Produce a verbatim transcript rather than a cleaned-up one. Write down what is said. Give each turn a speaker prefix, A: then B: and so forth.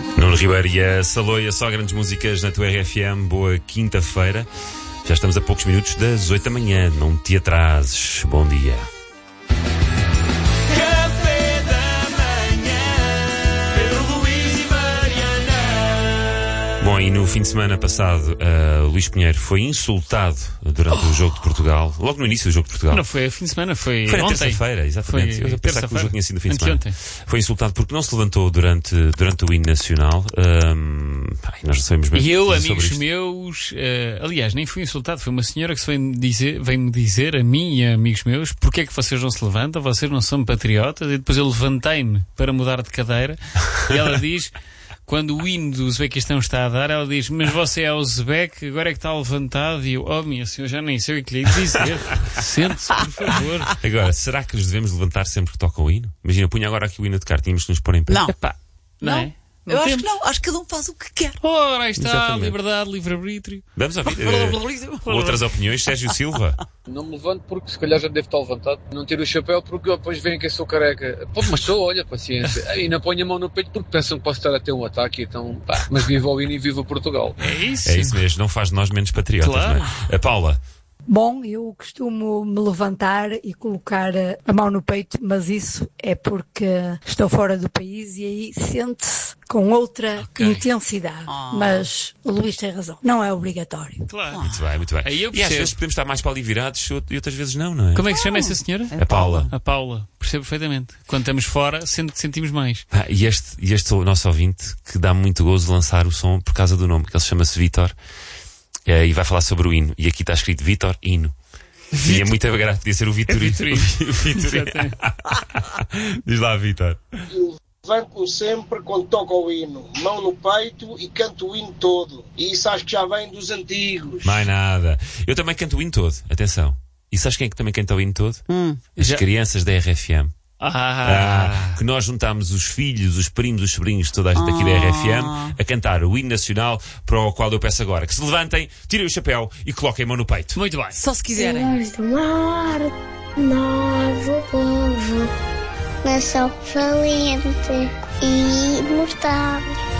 A: Nuno Ribeiro e a Saloia, só grandes músicas na tua R F M. Boa quinta-feira. Já estamos a poucos minutos das oito da manhã. Não te atrases. Bom dia.
B: Café da manhã, Pedro Luís e Mariana.
A: Bom, e no fim de semana passado, uh, Luís Pinheiro foi insultado durante oh. o jogo de Portugal. Logo no início do jogo de Portugal.
C: Não foi fim de semana, foi,
A: foi na
C: ontem.
A: terça-feira, exatamente.
C: Foi
A: Eu pensava que o jogo tinha sido no fim de semana.
C: Anteontem.
A: Foi insultado porque não se levantou durante, durante o hino nacional. Um, ai, nós não sabemos bem.
C: E eu,
A: sobre
C: amigos
A: isto.
C: meus, uh, aliás, nem fui insultado, foi uma senhora que se veio-me dizer, veio-me dizer, a mim e a amigos meus, porque é que vocês não se levantam, vocês não são patriotas, e depois eu levantei-me para mudar de cadeira, e ela diz, quando o hino do Uzbequistão está a dar, ela diz, mas você é o Uzbek, agora é que está levantado, e eu, oh minha senhora, já nem sei o que lhe dizer, sente-se, por favor.
A: Agora, será que nos devemos levantar sempre que toca o hino? Imagina, punha agora aqui o hino de cá, tínhamos que nos pôr em pé.
D: Não.
C: Epá, não,
D: Não.
C: é?
D: Eu
C: Não
D: acho
C: temos?
D: que não, acho que cada um faz o que quer.
C: Ora, aí está,
A: Exatamente.
C: liberdade, livre-arbítrio.
A: Vamos ouvir uh, outras opiniões. Sérgio Silva.
E: Não me levanto porque se calhar já devo estar levantado. Não tiro o chapéu porque depois veem que eu sou careca. Pô, mas sou, olha, paciência. E não ponho a mão no peito porque pensam que posso estar a ter um ataque. Então, pá, mas viva o hino e viva Portugal.
C: É isso.
A: É isso mesmo, não faz de nós menos patriotas,
C: Claro.
A: não é? A Paula.
F: Bom, eu costumo me levantar e colocar a mão no peito, mas isso é porque estou fora do país e aí sente-se com outra
C: Ok.
F: intensidade.
D: Oh.
F: Mas o Luís tem razão, não é obrigatório.
C: Claro.
A: Muito bem, muito bem.
C: Aí eu
A: E às
C: percebo.
A: vezes podemos estar mais para ali virados e outras vezes não, não é?
C: Como é que se chama essa senhora?
A: A Paula.
C: A Paula. Percebo perfeitamente. Quando estamos fora, sente- sentimos mais.
A: Ah, e este, e este o nosso ouvinte que dá muito gozo lançar o som por causa do nome, que ele chama-se Vítor eh, e vai falar sobre o hino. E aqui está escrito Vítor Hino. E é muito agradável, podia ser o Vitorino.
C: Vitorino.
A: O Vitorino.
C: Exatamente.
A: Diz lá, Vítor.
G: Eu levanto-me sempre quando toca o hino, mão no peito e canto o hino todo. E isso acho que já vem dos antigos.
A: Mais nada. Eu também canto o hino todo, atenção. E sabes quem é que também canta o hino todo?
D: Hum.
A: As
C: Já-
A: crianças da R F M.
C: Ah,
A: Ah, que nós juntámos os filhos, os primos, os sobrinhos de toda a gente aqui da R F M a cantar o hino nacional, para o qual eu peço agora que se levantem, tirem o chapéu e coloquem a mão no peito.
C: muito bem.
D: Só se quiserem.
H: Senhores do mar, novo povo, nação valente e imortal.